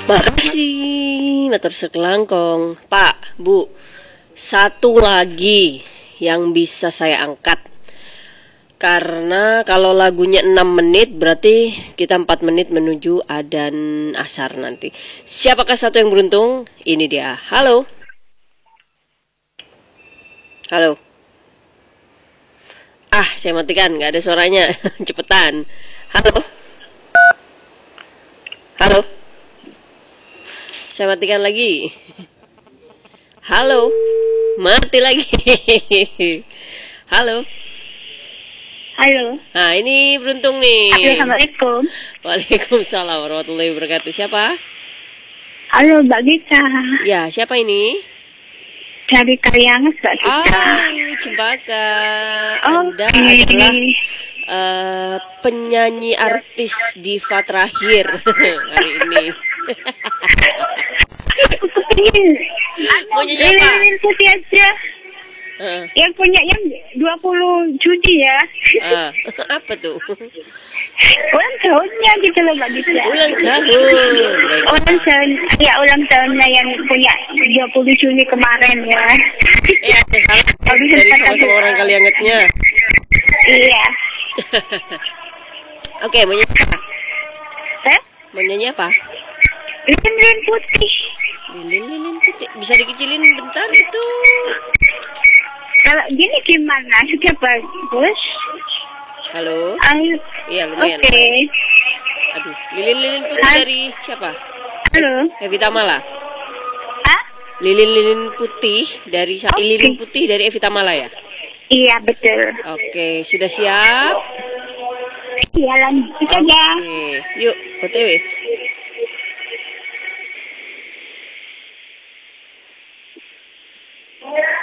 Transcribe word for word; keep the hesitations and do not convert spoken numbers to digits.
Makasih, matur sekelangkong. Pak, Bu, satu lagi yang bisa saya angkat. Karena kalau lagunya enam menit, berarti kita empat menit menuju adzan asar nanti. Siapakah satu yang beruntung? Ini dia. Halo. Halo. Ah, saya matikan, nggak ada suaranya. Cepetan. Halo. Halo. Saya matikan lagi. Halo. Mati lagi. Halo. Halo. Nah, ini beruntung nih. Assalamualaikum. Waalaikumsalam warahmatullahi wabarakatuh. Siapa? Halo, Mbak Gita. Ya, siapa ini? Dari Kaliangas, Mbak Gita. Ah, Cempaka. Oh, Anda okay. adalah uh, penyanyi artis diva terakhir hari ini. Aku kepingin. Mau nyanyi apa? Lilin putih aja. Uh. Yang punya yang dua puluh Juni ya. Uh, apa tuh? Ulang tahunnya gitu loh, Mbak Gita. Ulang tahun. Ulang tahun. Ya, ulang tahunnya yang punya dua puluh Juni kemarin ya. Ya, dari sama-sama orang Kaliangetnya. Iya. Oke, mau nyanyi apa? Eh? Mau nyanyi apa? Lilin putih. Lilin-lilin putih. Bisa dikecilin bentar itu. Kalau gini gimana? Sudah bagus. Halo. Ayo. Iya, lumayan. Oke. Okay. Aduh, lilin-lilin putih Halo. dari siapa? Halo. Evita Mala. Hah? Lilin-lilin putih dari okay. Lilin putih dari Evita Mala ya? Iya, betul. Oke, sudah siap? Iya, lanjut aja. Oke, yuk, O T W.